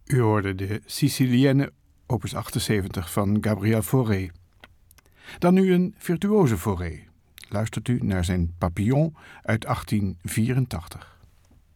U hoorde de Sicilienne, opus 78 van Gabriel Fauré. Dan nu een virtuoze Fauré. Luistert u naar zijn Papillon uit 1884.